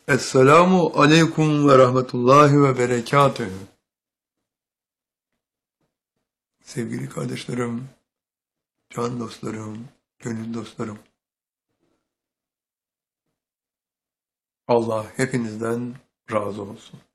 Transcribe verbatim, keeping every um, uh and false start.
Esselamu aleyküm ve rahmetullahi ve berekatühü. Sevgili kardeşlerim, can dostlarım, gönül dostlarım. Allah hepinizden razı olsun.